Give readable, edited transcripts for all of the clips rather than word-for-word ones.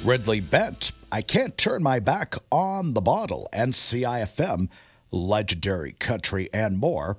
Ridley Bent, I Can't Turn My Back on the Bottle, NCIFM, Legendary Country, and more.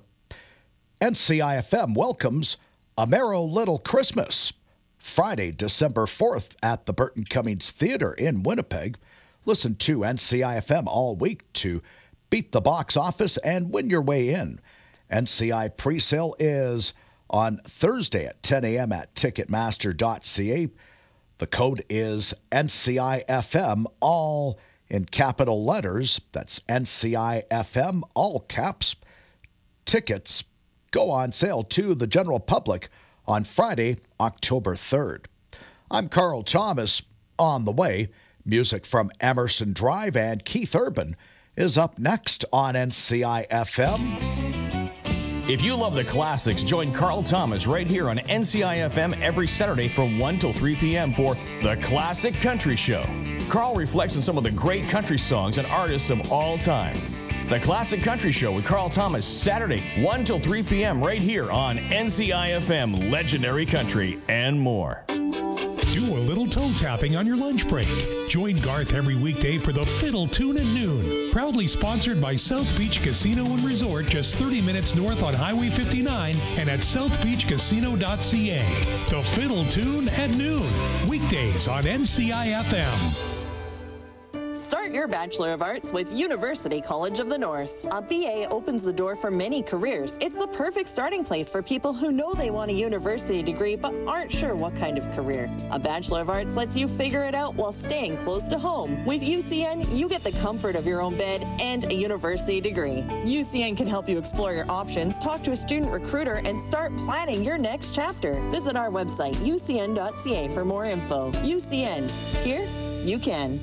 NCIFM welcomes A Merry Little Christmas, Friday, December 4th at the Burton Cummings Theatre in Winnipeg. Listen to NCIFM all week to beat the box office and win your way in. NCI presale is on Thursday at 10 a.m. at Ticketmaster.ca. The code is NCIFM, all in capital letters. That's NCIFM, all caps. Tickets go on sale to the general public on Friday, October 3rd. I'm Carl Thomas. On the way, music from Emerson Drive and Keith Urban is up next on NCIFM. If you love the classics, join Carl Thomas right here on NCIFM every Saturday from 1 till 3 p.m. for The Classic Country Show. Carl reflects on some of the great country songs and artists of all time. The Classic Country Show with Carl Thomas, Saturday, 1 till 3 p.m. right here on NCIFM, Legendary Country, and more. Do a little toe tapping on your lunch break. Join Garth every weekday for the Fiddle Tune at noon. Proudly sponsored by South Beach Casino and Resort, just 30 minutes north on Highway 59 and at southbeachcasino.ca. The Fiddle Tune at noon. Weekdays on NCIFM. Start your Bachelor of Arts with University College of the North. A BA opens the door for many careers. It's the perfect starting place for people who know they want a university degree but aren't sure what kind of career. A Bachelor of Arts lets you figure it out while staying close to home. With UCN, you get the comfort of your own bed and a university degree. UCN can help you explore your options, talk to a student recruiter, and start planning your next chapter. Visit our website, ucn.ca, for more info. UCN. Here, you can.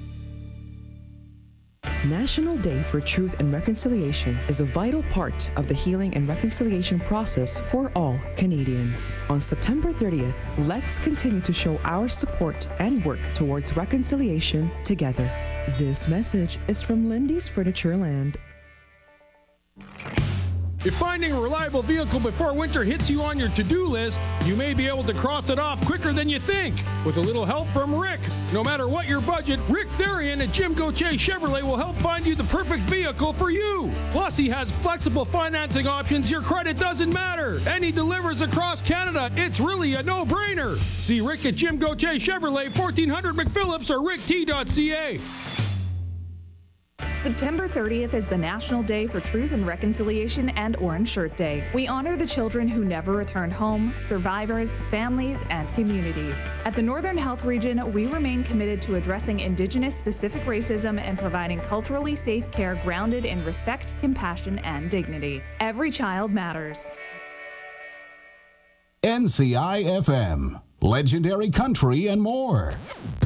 National Day for Truth and Reconciliation is a vital part of the healing and reconciliation process for all Canadians. On September 30th, let's continue to show our support and work towards reconciliation together. This message is from Lindy's Furniture Land. If finding a reliable vehicle before winter hits you on your to-do list, you may be able to cross it off quicker than you think. With a little help from Rick. No matter what your budget, Rick Therian at Jim Gauthier Chevrolet will help find you the perfect vehicle for you. Plus, he has flexible financing options. Your credit doesn't matter. And he delivers across Canada. It's really a no-brainer. See Rick at Jim Gauthier Chevrolet, 1400 McPhillips or rickt.ca. September 30th is the National Day for Truth and Reconciliation and Orange Shirt Day. We honor the children who never returned home, survivors, families, and communities. At the Northern Health Region, we remain committed to addressing Indigenous-specific racism and providing culturally safe care grounded in respect, compassion, and dignity. Every child matters. NCIFM, Legendary Country, and more.